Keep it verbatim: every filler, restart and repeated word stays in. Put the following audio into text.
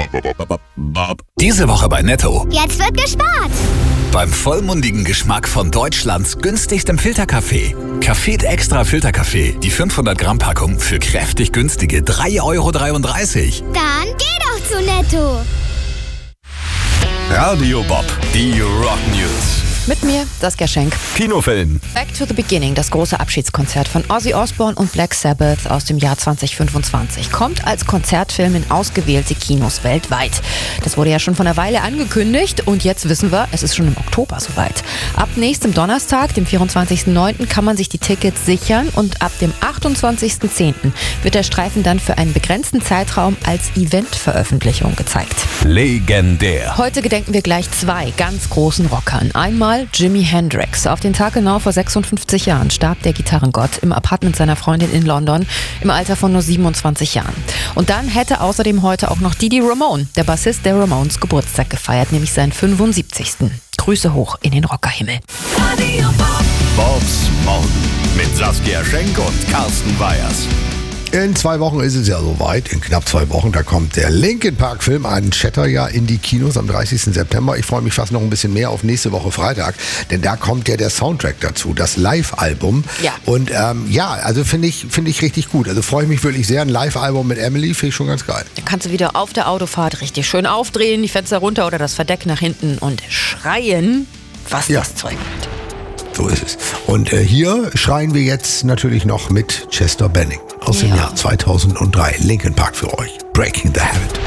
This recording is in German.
Diese Woche bei Netto. Jetzt wird gespart. Beim vollmundigen Geschmack von Deutschlands günstigstem Filterkaffee. Café Extra Filterkaffee. Die fünfhundert Gramm Packung für kräftig günstige drei Euro dreiunddreißig. Dann geh doch zu Netto. Radio Bob, die Rock News. Mit mir Saskia Schenk. Kinofilm. Back to the Beginning, das große Abschiedskonzert von Ozzy Osbourne und Black Sabbath aus dem Jahr zwanzig fünfundzwanzig, kommt als Konzertfilm in ausgewählte Kinos weltweit. Das wurde ja schon vor einer Weile angekündigt und jetzt wissen wir, es ist schon im Oktober soweit. Ab nächstem Donnerstag, dem vierundzwanzigsten neunten, kann man sich die Tickets sichern und ab dem achtundzwanzigsten zehnten wird der Streifen dann für einen begrenzten Zeitraum als Eventveröffentlichung gezeigt. Legendär. Heute gedenken wir gleich zwei ganz großen Rockern. Einmal Jimi Hendrix. Auf den Tag genau vor sechsundfünfzig Jahren starb der Gitarrengott im Apartment seiner Freundin in London im Alter von nur siebenundzwanzig Jahren. Und dann hätte außerdem heute auch noch Didi Ramone, der Bassist der Ramones, Geburtstag gefeiert, nämlich seinen fünfundsiebzigsten Grüße hoch in den Rockerhimmel. Bobs Morgen mit Saskia Schenk und Carsten Weyers. In zwei Wochen ist es ja soweit, in knapp zwei Wochen, da kommt der Linkin Park Film, ein Shatterjahr in die Kinos am dreißigsten September. Ich freue mich fast noch ein bisschen mehr auf nächste Woche Freitag, denn da kommt ja der Soundtrack dazu, das Live-Album. Ja. Und ähm, ja, also finde ich, finde ich richtig gut. Also freue ich mich wirklich sehr. Ein Live-Album mit Emily finde ich schon ganz geil. Dann kannst du wieder auf der Autofahrt richtig schön aufdrehen, die Fenster runter oder das Verdeck nach hinten und schreien, was Ja. das Zeug hält. So ist es. Und äh, hier schreien wir jetzt natürlich noch mit Chester Bennington aus dem Ja. Jahr zweitausenddrei. Linkin Park für euch. Breaking the Habit.